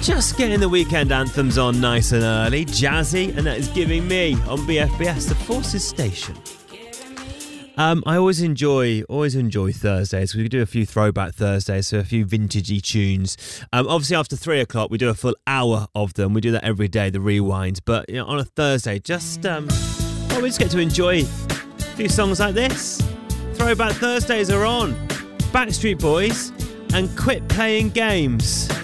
Just getting the weekend anthems on nice and early, jazzy, and that is Giving Me on BFBS, the Forces Station. I always enjoy Thursdays. We do a few throwback Thursdays, so a few vintagey tunes. Obviously, after 3 o'clock, we do a full hour of them. We do that every day, the rewind. But on a Thursday, we just get to enjoy a few songs like this. Throwback Thursdays are on. Backstreet Boys and Quit Playing Games.